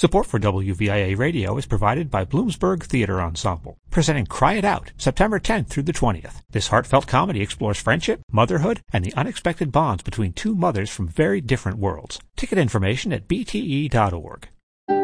Support for WVIA Radio is provided by Bloomsburg Theater Ensemble, presenting Cry It Out, September 10th through the 20th. This heartfelt comedy explores friendship, motherhood, and the unexpected bonds between two mothers from very different worlds. Ticket information at bte.org.